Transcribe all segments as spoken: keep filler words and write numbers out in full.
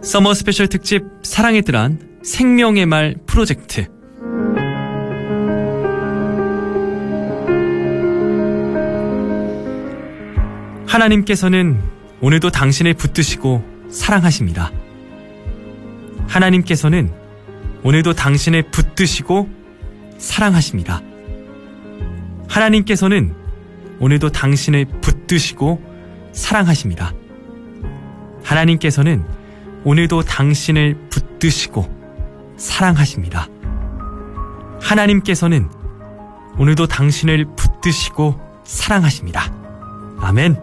서머 스페셜 특집 사랑의 뜰안 생명의 말 프로젝트. 하나님께서는 오늘도 당신을 붙드시고 사랑하십니다. 하나님께서는 오늘도 당신을 붙드시고 사랑하십니다. 하나님께서는 오늘도 당신을 붙드시고 사랑하십니다. 하나님께서는 오늘도 당신을 붙드시고 사랑하십니다. 하나님께서는 오늘도 당신을 붙드시고 사랑하십니다. 아멘.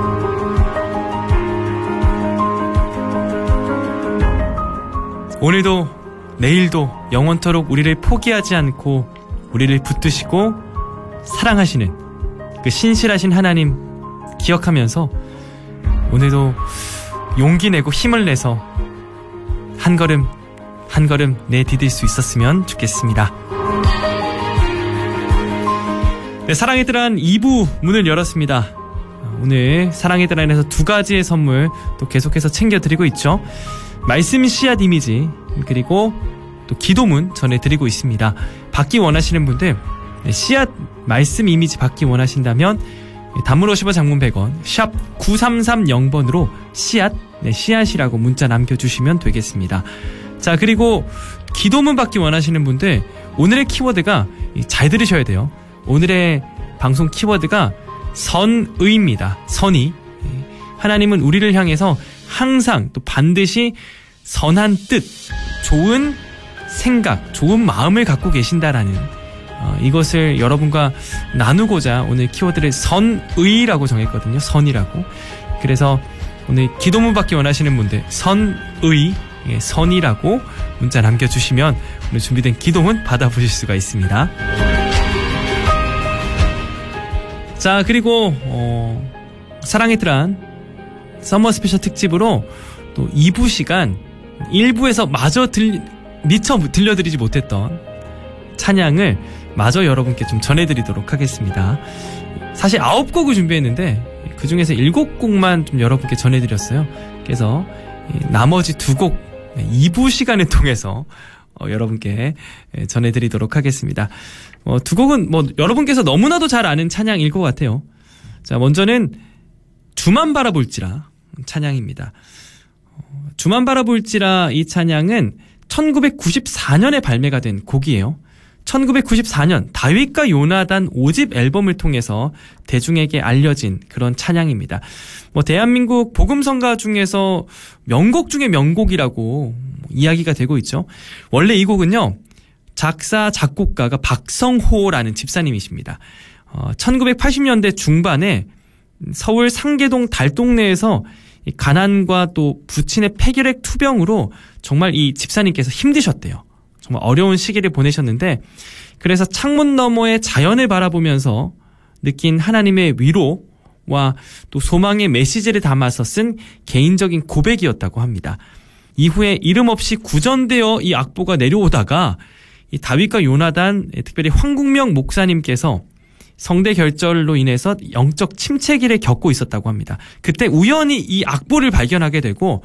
오늘도 내일도 영원토록 우리를 포기하지 않고 우리를 붙드시고 사랑하시는 그 신실하신 하나님 기억하면서 오늘도 용기 내고 힘을 내서 한 걸음 한 걸음 내디딜 수 있었으면 좋겠습니다. 네, 사랑의 뜰안 이 부 문을 열었습니다. 오늘 사랑의 뜰안에서 두 가지의 선물 또 계속해서 챙겨드리고 있죠. 말씀 씨앗 이미지 그리고 또 기도문 전해드리고 있습니다. 받기 원하시는 분들 씨앗 말씀 이미지 받기 원하신다면 단문 오십 원 장문 백 원 샵 구삼삼공 번으로 씨앗 네, 씨앗이라고 문자 남겨주시면 되겠습니다. 자, 그리고 기도문 받기 원하시는 분들 오늘의 키워드가 잘 들으셔야 돼요. 오늘의 방송 키워드가 선의입니다. 선의. 하나님은 우리를 향해서 항상 또 반드시 선한 뜻, 좋은 생각, 좋은 마음을 갖고 계신다라는 어, 이것을 여러분과 나누고자 오늘 키워드를 선의라고 정했거든요. 선이라고. 그래서 오늘 기도문 받기 원하시는 분들 선의, 예, 선이라고 문자 남겨주시면 오늘 준비된 기도문 받아보실 수가 있습니다. 자, 그리고 어, 사랑의 뜰안 서머 스페셜 특집으로 또 이 부 시간 일 부에서 마저 들, 미처 들려드리지 못했던 찬양을 마저 여러분께 좀 전해드리도록 하겠습니다. 사실 아홉 곡을 준비했는데 그 중에서 일곱 곡만 좀 여러분께 전해드렸어요. 그래서 나머지 두 곡 이 부 시간을 통해서 어, 여러분께 전해드리도록 하겠습니다. 어, 두 곡은 뭐 여러분께서 너무나도 잘 아는 찬양일 것 같아요. 자, 먼저는 주만 바라볼지라 찬양입니다. 어, 주만 바라볼지라 이 찬양은 천구백구십사 년에 발매가 된 곡이에요. 천구백구십사 년 다윗과 요나단 오 집 앨범을 통해서 대중에게 알려진 그런 찬양입니다. 뭐 대한민국 복음성가 중에서 명곡 중에 명곡이라고 이야기가 되고 있죠. 원래 이 곡은요. 작사 작곡가가 박성호라는 집사님이십니다. 어, 천구백팔십 년대 중반에 서울 상계동 달동네에서 가난과 또 부친의 폐결핵 투병으로 정말 이 집사님께서 힘드셨대요. 정말 어려운 시기를 보내셨는데 그래서 창문 너머의 자연을 바라보면서 느낀 하나님의 위로와 또 소망의 메시지를 담아서 쓴 개인적인 고백이었다고 합니다. 이후에 이름 없이 구전되어 이 악보가 내려오다가 이 다윗과 요나단, 특별히 황국명 목사님께서 성대 결절로 인해서 영적 침체기를 겪고 있었다고 합니다. 그때 우연히 이 악보를 발견하게 되고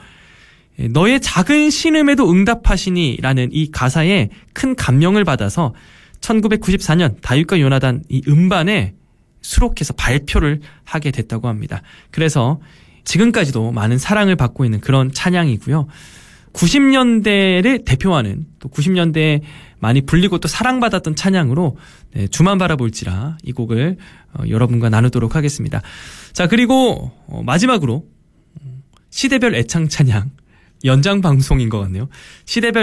너의 작은 신음에도 응답하시니 라는 이 가사에 큰 감명을 받아서 천구백구십사 년 다윗과 요나단 이 음반에 수록해서 발표를 하게 됐다고 합니다. 그래서 지금까지도 많은 사랑을 받고 있는 그런 찬양이고요. 구십 년대를 대표하는 또 구십 년대에 많이 불리고 또 사랑받았던 찬양으로 네, 주만 바라볼지라 이 곡을 어, 여러분과 나누도록 하겠습니다. 자, 그리고 어, 마지막으로 시대별 애창 찬양 연장 방송인 것 같네요. 시대별